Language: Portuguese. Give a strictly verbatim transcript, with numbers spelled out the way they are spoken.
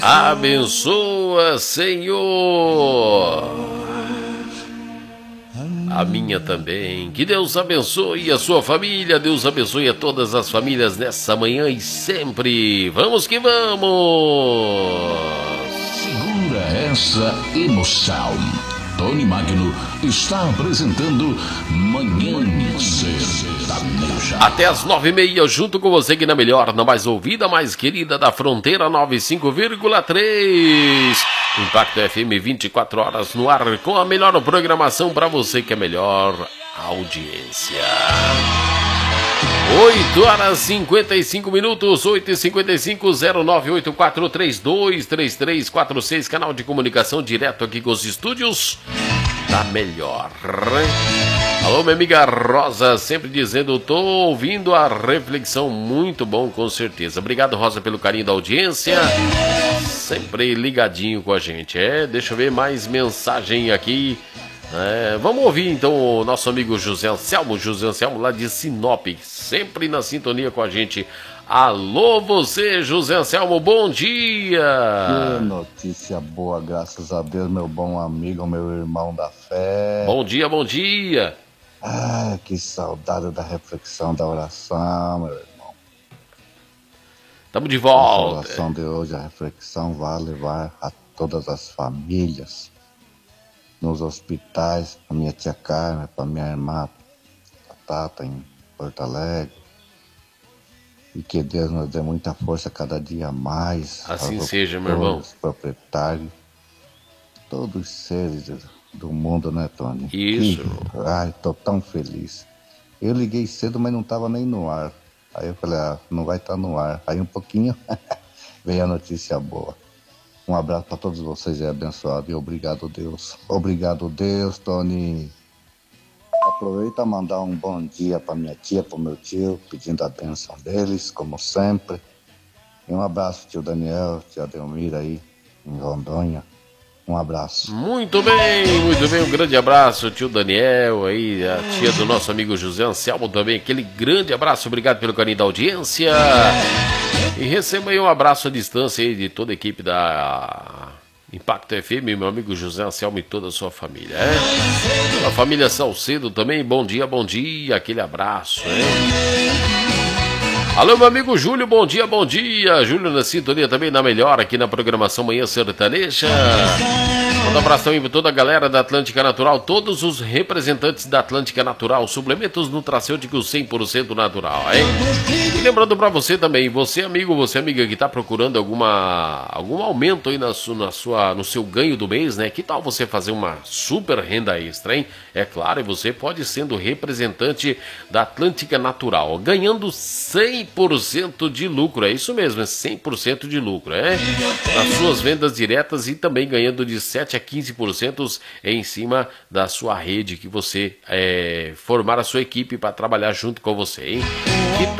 Abençoa, Senhor, a minha também. Que Deus abençoe a sua família. Deus abençoe a todas as famílias nessa manhã e sempre. Vamos que vamos. Segura essa emoção. Tony Magno está apresentando Manhã Sertaneja. Até as nove e meia, junto com você aqui na melhor, na mais ouvida, mais querida da fronteira, noventa e cinco vírgula três. Impacto F M, vinte e quatro horas no ar, com a melhor programação para você que é melhor audiência. oito horas e cinquenta e cinco minutos, oito e cinquenta e cinco, zero nove oito quatro três dois três três quatro seis, canal de comunicação direto aqui com os estúdios da melhor. Alô, minha amiga Rosa, sempre dizendo, tô ouvindo a reflexão, muito bom, com certeza. Obrigado, Rosa, pelo carinho da audiência, sempre ligadinho com a gente. É, deixa eu ver mais mensagem aqui. É, vamos ouvir então o nosso amigo José Anselmo, José Anselmo lá de Sinop, sempre na sintonia com a gente. Alô você, José Anselmo, bom dia! Que notícia boa, graças a Deus, meu bom amigo, meu irmão da fé. Bom dia, bom dia! Ah, que saudade da reflexão, da oração, meu irmão. Estamos de volta. A oração de hoje, a reflexão vai levar a todas as famílias nos hospitais, para minha tia Carmen, para minha irmã a Tata em Porto Alegre. E que Deus nos dê muita força cada dia mais. Assim seja, meu irmão. Os proprietários, todos os seres do mundo, né, Tony? Isso. Que, ai, tô tão feliz. Eu liguei cedo, mas não tava nem no ar. Aí eu falei, ah, não vai estar no ar. Aí um pouquinho veio a notícia boa. Um abraço para todos vocês e abençoado. E obrigado, Deus. Obrigado, Deus, Tony. Aproveita a mandar um bom dia para minha tia, para o meu tio, pedindo a bênção deles, como sempre. E um abraço, tio Daniel, tia Delmira aí, em Rondônia. Um abraço. Muito bem, muito bem. Um grande abraço, tio Daniel, aí, a tia do nosso amigo José Anselmo também. Aquele grande abraço, obrigado pelo carinho da audiência. E receba aí um abraço à distância aí de toda a equipe da Impacto F M, meu amigo José Anselmo e toda a sua família. É? A família Salcedo também, bom dia, bom dia, aquele abraço. É? Alô, meu amigo Júlio, bom dia, bom dia. Júlio na sintonia também, na melhor, aqui na programação Manhã Sertaneja. Um abração aí para toda a galera da Atlântica Natural, todos os representantes da Atlântica Natural, suplementos nutracêuticos cem por cento natural, hein? E lembrando para você também, você amigo, você amiga que está procurando alguma, algum aumento aí na sua, na sua, no seu ganho do mês, né? Que tal você fazer uma super renda extra, hein? É claro, e você pode sendo representante da Atlântica Natural, ganhando cem por cento de lucro, é isso mesmo, é cem por cento de lucro, é? Nas suas vendas diretas e também ganhando de sete a quinze por cento em cima da sua rede que você é, formar a sua equipe para trabalhar junto com você, hein? Que